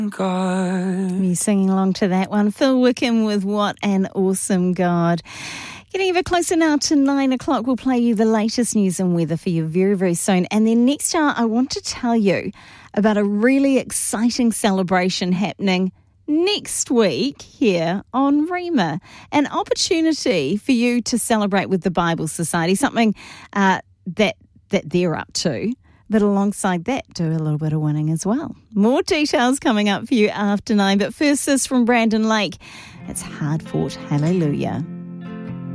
God. You singing along to that one. Phil Wickham with What an Awesome God. Getting ever closer now to 9 o'clock. We'll play you the latest news and weather for you very, very soon. And then next hour, I want to tell you about a really exciting celebration happening next week here on Rima. An opportunity for you to celebrate with the Bible Society, something that they're up to. But alongside that, do a little bit of winning as well. More details coming up for you after 9. But first, this from Brandon Lake. It's Hard Fought Hallelujah.